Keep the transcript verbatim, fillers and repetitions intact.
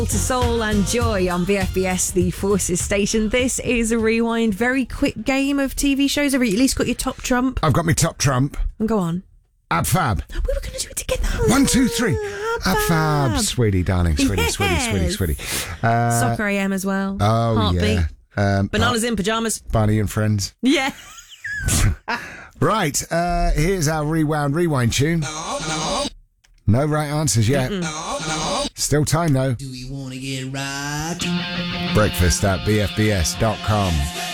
To Soul and Joy on B F B S, the Forces station. This is a rewind, very quick game of T V shows. Have you at least got your top trump? I've got my top trump. And go on. Ab Fab. Oh, we were going to do it together. One, two, three. Ab Ab Fab. Sweetie, darling. Sweetie, Yes. sweetie, sweetie, sweetie. Uh, Soccer A M as well. Oh, Heartbeat. yeah. Um, Bananas in pyjamas. Barney and Friends. Yeah. Right, uh, here's our rewound rewind tune. No, no. No right answers yet. No, no. Still time, though. Do we want to get right? Breakfast at B F B S dot com.